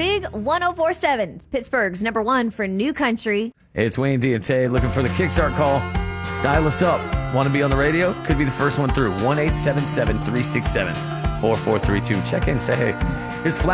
Big 104.7. It's Pittsburgh's number one for new country. Hey, it's Wayne Diante looking for the Kickstart call. Dial us up. Want to be on the radio? Could be the first one through. 1-877-367-4432. Check in. Say hey. Here's Flat.